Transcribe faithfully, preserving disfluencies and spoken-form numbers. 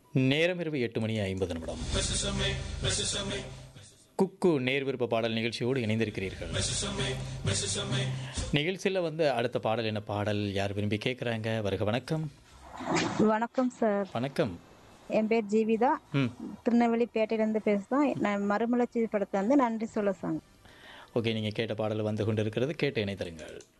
நேரம் இரவு எட்டு மணி ஐம்பது நிமிடம். குக்கு நேர் விருப்ப பாடல் நிகழ்ச்சியோடு இணைந்திருக்கிறீர்கள். நிகழ்ச்சியில் வந்து அடுத்த பாடல் என்ன பாடல் யார் விரும்பி கேட்குறாங்க? வருக வணக்கம். வணக்கம் சார். வணக்கம். என் பேர் ஜீவிதா. ம் திருநெல்வேலி பேட்டையிலேருந்து பேசுகிறோம். நான் மறுமலர்ச்சி படத்தை வந்து நன்றி சொல்ல சாங். ஓகே, நீங்கள் கேட்ட பாடல் வந்து கொண்டு இருக்கிறது, கேட்டு இணைத்தருங்கள்.